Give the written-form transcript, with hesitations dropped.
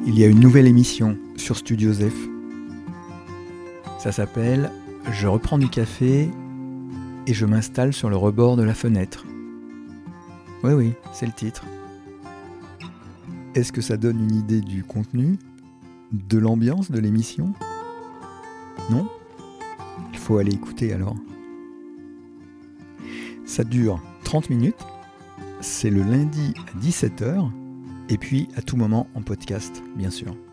il y a une nouvelle émission sur Studio Zef. Ça s'appelle « Je reprends du café et je m'installe sur le rebord de la fenêtre ». Oui, c'est le titre. Est-ce que ça donne une idée du contenu, de l'ambiance de l'émission ? Non ? Il faut aller écouter alors. Ça dure 30 minutes, c'est le lundi à 17h, et puis à tout moment en podcast, bien sûr.